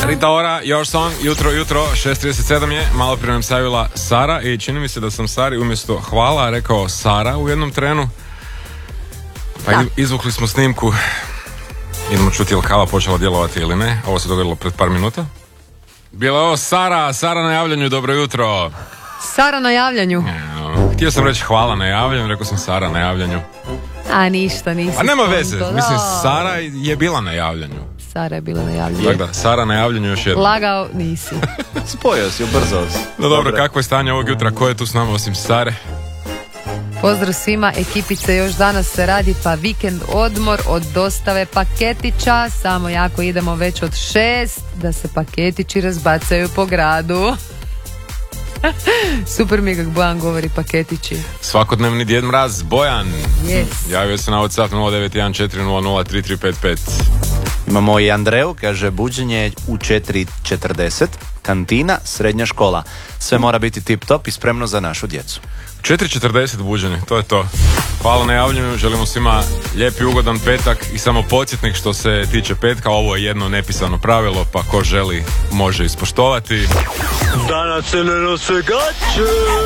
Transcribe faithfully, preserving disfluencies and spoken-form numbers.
Rita Ora, Your Song, jutro, jutro, šest trideset sedam je, malo prije nam se javila Sara i čini mi se da sam Sari umjesto hvala rekao Sara u jednom trenu. Pa da. Izvukli smo snimku, idemo čuti je li kava počela djelovati ili ne, ovo se dogodilo pred par minuta. Bilo je ovo Sara, Sara na javljanju, dobro jutro. Sara na javljanju. Htio sam reći hvala na javljanju, rekao sam Sara na javljanju. A ništa, nisi. A nema veze, to, mislim Sara je bila na javljanju. Sara je bila na javljanju. Tako da, Sara na javljanju još jedno. Lagao nisi. Spojio si, ubrzao si. No dobro, kakvo je stanje ovog jutra, ko je tu s nama osim Sare? Pozdrav svima, ekipice još danas se radi pa vikend odmor od dostave paketića, samo jako idemo već od šest da se paketići razbacaju po gradu. Super mi kako Bojan govori paketići. Svakodnevni Djed Mraz, Bojan. Yes. Javio se na WhatsApp nula devet jedan četiri nula nula tri tri pet pet. Imamo i Andreju, kaže buđenje u četiri četrdeset, kantina, srednja škola. Sve mora biti tip top i spremno za našu djecu. četiri četrdeset buđenje, to je to. Hvala na javljanju, želimo svima lijep i ugodan petak i samo podsjetnik što se tiče petka, ovo je jedno nepisano pravilo, pa ko želi može ispoštovati. Danas se ne nose gaće.